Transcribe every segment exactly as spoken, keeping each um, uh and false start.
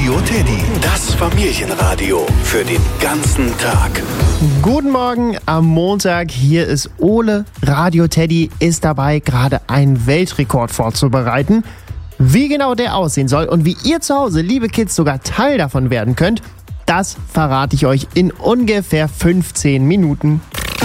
Radio Teddy, das Familienradio für den ganzen Tag. Guten Morgen am Montag, hier ist Ole. Radio Teddy ist dabei, gerade einen Weltrekord vorzubereiten. Wie genau der aussehen soll und wie ihr zu Hause, liebe Kids, sogar Teil davon werden könnt, das verrate ich euch in ungefähr fünfzehn Minuten.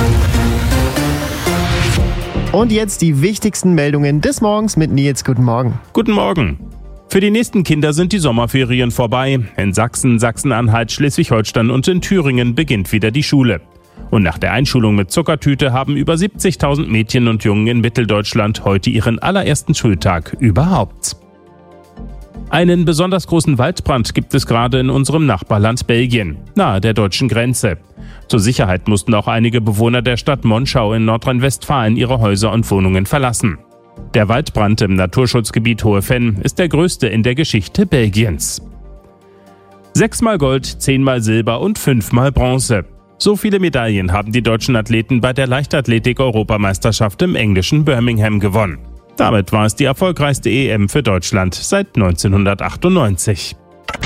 Und jetzt die wichtigsten Meldungen des Morgens mit Nils. Guten Morgen. Guten Morgen. Für die nächsten Kinder sind die Sommerferien vorbei. In Sachsen, Sachsen-Anhalt, Schleswig-Holstein und in Thüringen beginnt wieder die Schule. Und nach der Einschulung mit Zuckertüte haben über siebzigtausend Mädchen und Jungen in Mitteldeutschland heute ihren allerersten Schultag überhaupt. Einen besonders großen Waldbrand gibt es gerade in unserem Nachbarland Belgien, nahe der deutschen Grenze. Zur Sicherheit mussten auch einige Bewohner der Stadt Monschau in Nordrhein-Westfalen ihre Häuser und Wohnungen verlassen. Der Waldbrand im Naturschutzgebiet Hohe Venn ist der größte in der Geschichte Belgiens. Sechsmal Gold, zehnmal Silber und fünfmal Bronze. So viele Medaillen haben die deutschen Athleten bei der Leichtathletik-Europameisterschaft im englischen Birmingham gewonnen. Damit war es die erfolgreichste E M für Deutschland seit neunzehnhundertachtundneunzig.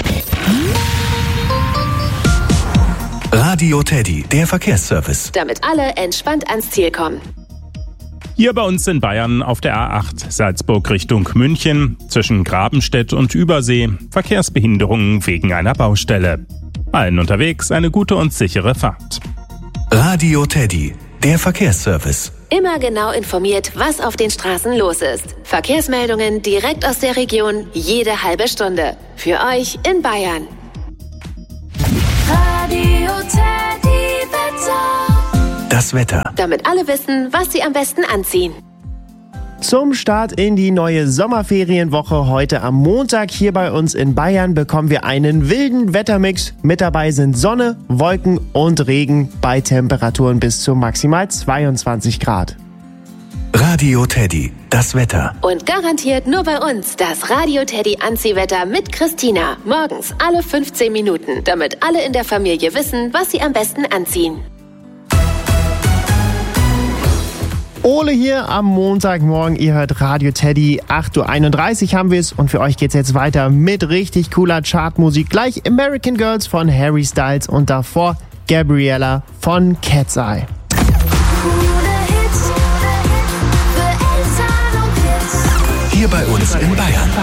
Radio Teddy, der Verkehrsservice. Damit alle entspannt ans Ziel kommen. Hier bei uns in Bayern auf der A acht Salzburg Richtung München zwischen Grabenstedt und Übersee Verkehrsbehinderungen wegen einer Baustelle. Allen unterwegs eine gute und sichere Fahrt. Radio Teddy, der Verkehrsservice. Immer genau informiert, was auf den Straßen los ist. Verkehrsmeldungen direkt aus der Region, jede halbe Stunde. Für euch in Bayern. Radio Teddy Wetter. Das Wetter. Damit alle wissen, was sie am besten anziehen. Zum Start in die neue Sommerferienwoche heute am Montag hier bei uns in Bayern bekommen wir einen wilden Wettermix. Mit dabei sind Sonne, Wolken und Regen bei Temperaturen bis zu maximal zweiundzwanzig Grad. Radio Teddy, das Wetter. Und garantiert nur bei uns das Radio Teddy Anziehwetter mit Christina. Morgens alle fünfzehn Minuten, damit alle in der Familie wissen, was sie am besten anziehen. Ole hier am Montagmorgen, ihr hört Radio Teddy, acht Uhr einunddreißig haben wir es und für euch geht's jetzt weiter mit richtig cooler Chartmusik. Gleich American Girls von Harry Styles und davor Gabriella von Cat's Eye. Hier bei uns in Bayern.